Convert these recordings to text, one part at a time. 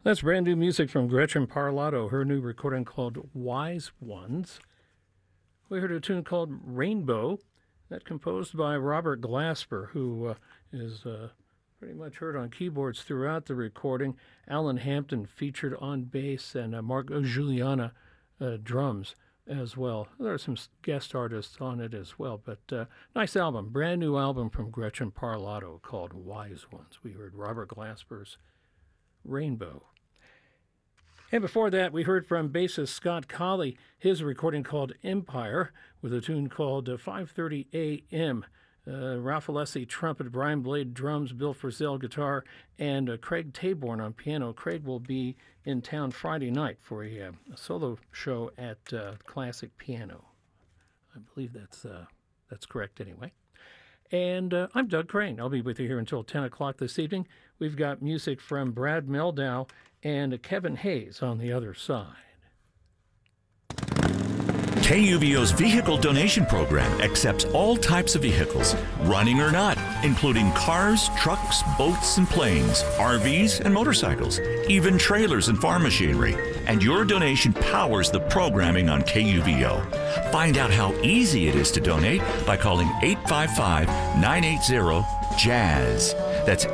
That's brand new music from Gretchen Parlato, her new recording called Wise Ones. We heard a tune called Rainbow, that composed by Robert Glasper, who is pretty much heard on keyboards throughout the recording. Alan Hampton featured on bass, and Mark Juliana drums as well. There are some guest artists on it as well, but nice album, brand new album from Gretchen Parlato called Wise Ones. We heard Robert Glasper's Rainbow. And before that, we heard from bassist Scott Colley, his recording called Empire, with a tune called 5:30 a.m. Ralph Alessi trumpet, Brian Blade drums, Bill Frisell guitar, and Craig Taborn on piano. Craig will be in town Friday night for a solo show at Classic Piano. I believe that's correct anyway. And I'm Doug Crane. I'll be with you here until 10 o'clock this evening. We've got music from Brad Mehldau and Kevin Hayes on the other side. KUVO's vehicle donation program accepts all types of vehicles, running or not, including cars, trucks, boats, and planes, RVs and motorcycles, even trailers and farm machinery. And your donation powers the programming on KUVO. Find out how easy it is to donate by calling 855-980-JAZZ. That's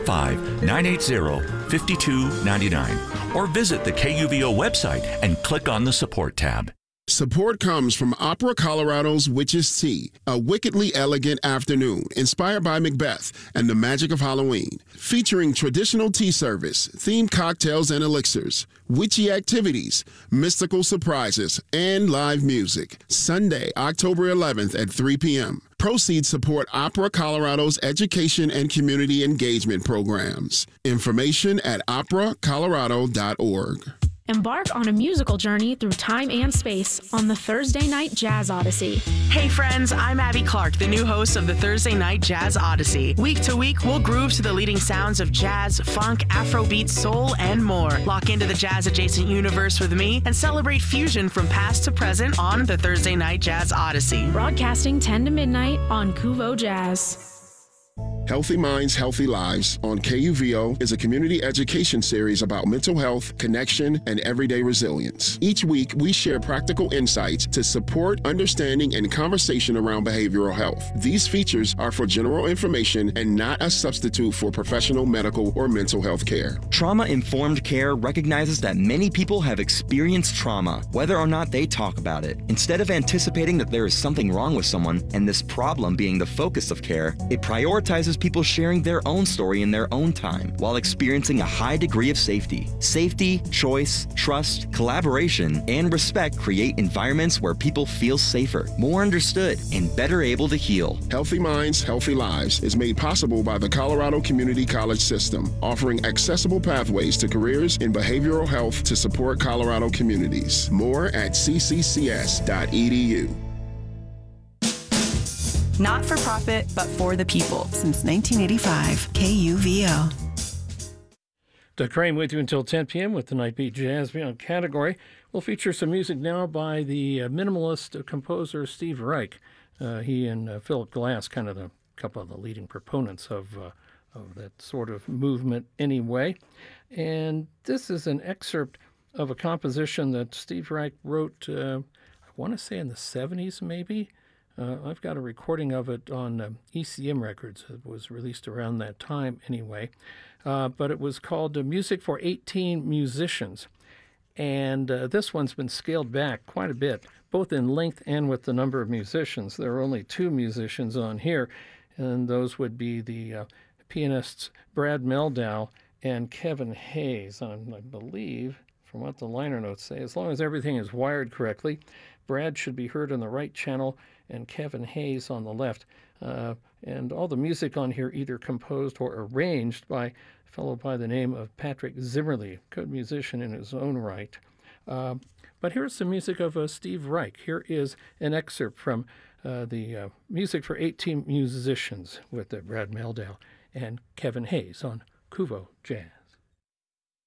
855-980-5299. Or visit the KUVO website and click on the Support tab. Support comes from Opera Colorado's Witch's Tea, a wickedly elegant afternoon inspired by Macbeth and the magic of Halloween, featuring traditional tea service, themed cocktails and elixirs, witchy activities, mystical surprises, and live music. Sunday, October 11th at 3 p.m. Proceeds support Opera Colorado's education and community engagement programs. Information at operacolorado.org. Embark on a musical journey through time and space on the Thursday Night Jazz Odyssey. Hey friends, I'm Abby Clark, the new host of the Thursday Night Jazz Odyssey. Week to week, we'll groove to the leading sounds of jazz, funk, Afrobeat, soul, and more. Lock into the jazz-adjacent universe with me and celebrate fusion from past to present on the Thursday Night Jazz Odyssey. Broadcasting 10 to midnight on KUVO Jazz. Healthy Minds, Healthy Lives on KUVO is a community education series about mental health, connection, and everyday resilience. Each week, we share practical insights to support understanding and conversation around behavioral health. These features are for general information and not a substitute for professional medical or mental health care. Trauma-informed care recognizes that many people have experienced trauma, whether or not they talk about it. Instead of anticipating that there is something wrong with someone and this problem being the focus of care, it prioritizes people sharing their own story in their own time while experiencing a high degree of safety. Safety, choice, trust, collaboration, and respect create environments where people feel safer, more understood, and better able to heal. Healthy Minds, Healthy Lives is made possible by the Colorado Community College System, offering accessible pathways to careers in behavioral health to support Colorado communities. More at cccs.edu. Not for profit, but for the people. Since 1985, KUVO. Doug Crane with you until 10 p.m. with the Night Beat Jazz Beyond category. We'll feature some music now by the minimalist composer Steve Reich. He and Philip Glass, kind of a couple of the leading proponents of that sort of movement anyway. And this is an excerpt of a composition that Steve Reich wrote, I want to say in the 70s maybe. I've got a recording of it on ECM Records. It was released around that time anyway. But it was called Music for 18 Musicians. And this one's been scaled back quite a bit, both in length and with the number of musicians. There are only 2 musicians on here, and those would be the pianists Brad Mehldau and Kevin Hayes. I believe, from what the liner notes say, as long as everything is wired correctly, Brad should be heard on the right channel and Kevin Hayes on the left. And all the music on here either composed or arranged by a fellow by the name of Patrick Zimmerly, good musician in his own right. But here's the music of Steve Reich. Here is an excerpt from the Music for 18 Musicians with Brad Mehldau and Kevin Hayes on KUVO Jazz.